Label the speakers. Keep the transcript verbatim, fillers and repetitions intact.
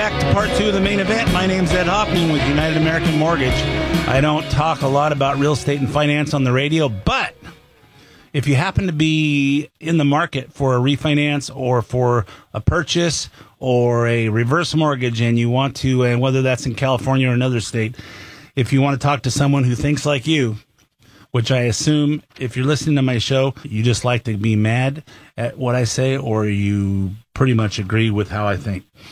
Speaker 1: back to part two of the main event. My name's Ed Hoffman with United American Mortgage. I don't talk a lot about real estate and finance on the radio, but if you happen to be in the market for a refinance or for a purchase or a reverse mortgage and you want to, and whether that's in California or another state, if you want to talk to someone who thinks like you, which I assume if you're listening to my show, you just like to be mad at what I say or you pretty much agree with how I think.